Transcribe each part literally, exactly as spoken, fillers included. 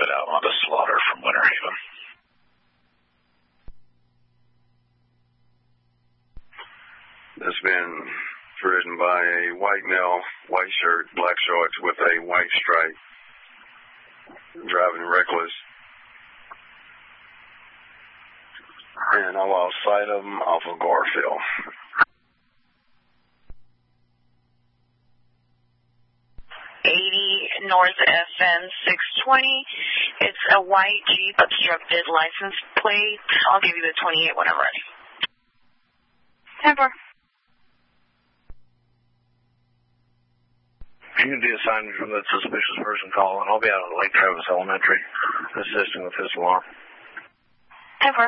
it out onto Slaughter from Winter Haven. It's been ridden by a white male, white shirt, black shorts with a white stripe, driving reckless. And I lost sight of him off of Garfield. eighty North F N six twenty. It's a white Jeep, obstructed license plate. I'll give you the twenty-eight when I'm ready. ten four. You can be assigned from that suspicious person call, and I'll be out at Lake Travis Elementary assisting with this alarm. ten four.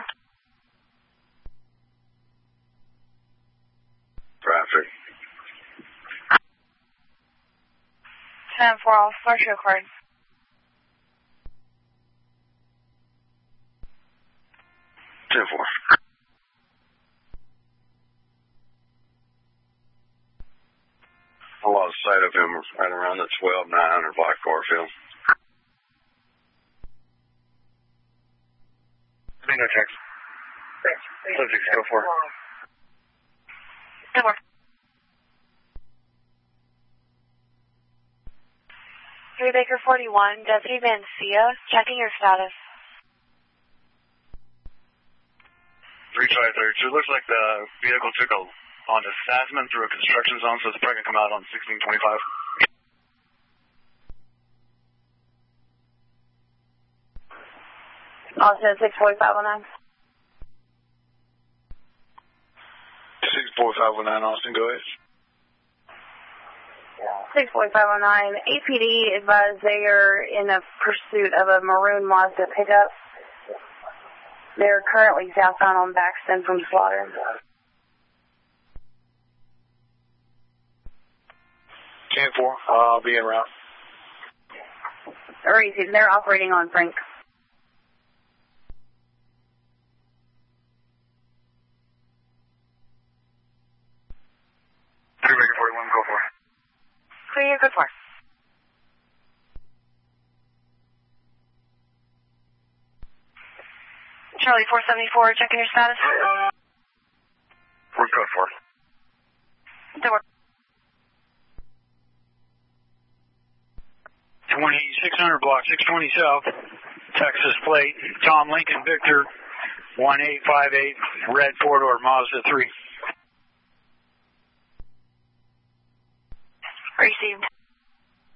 Traffic. ten four, I'll flash your card. ten four. I lost sight of him right around the twelve nine hundred block Garfield. Bingo checks. Subject go for. ten four. three Baker forty-one, Deputy Mancia, checking your status. three Charlie thirty-two. It looks like the vehicle took a onto Sassman through a construction zone, so it's probably going to come out on sixteen twenty-five. Austin, six forty-five oh nine. six forty-five oh nine, Austin, go ahead. six forty-five oh nine. A P D advised they are in a pursuit of a maroon Mazda pickup. They're currently southbound on Baxton from Slaughter. ten four, I'll be en route. Or easy, they're operating on Frank. three Baker forty-one, go for it. Clear, good for. Charlie four seventy-four, checking your status. We're good for. Door. twenty-six hundred block, six twenty South, Texas plate, Tom Lincoln Victor, one eight five eight, red four-door Mazda three.